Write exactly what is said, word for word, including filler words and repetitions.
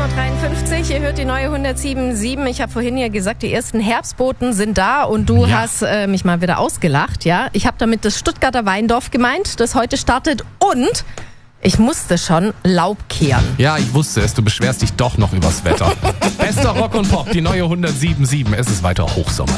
Uhr dreiundfünfzig, ihr hört die neue hundertsieben Komma sieben. Ich habe vorhin ja gesagt, die ersten Herbstboten sind da und du Ja. hast äh, mich mal wieder ausgelacht. Ja, ich habe damit das Stuttgarter Weindorf gemeint, das heute startet, und ich musste schon Laub kehren. Ja, ich wusste es, du beschwerst dich doch noch übers Wetter. Bester Rock und Pop, die neue hundertsieben Komma sieben. Es ist weiter Hochsommer.